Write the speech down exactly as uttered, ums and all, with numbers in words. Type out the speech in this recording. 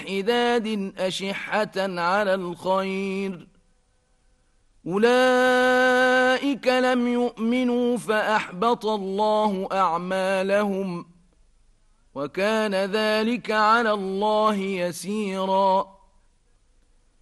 حداد أشحة على الخير أولئك لم يؤمنوا فأحبط الله أعمالهم وكان ذلك على الله يسيرا